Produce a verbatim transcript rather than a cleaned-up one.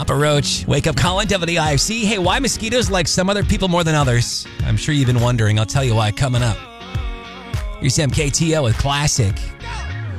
Papa Roach, Wake Up Colin, W I F C. Hey, why mosquitoes like some other people more than others? I'm sure you've been wondering. I'll tell you why coming up. Here's M K T O with Classic.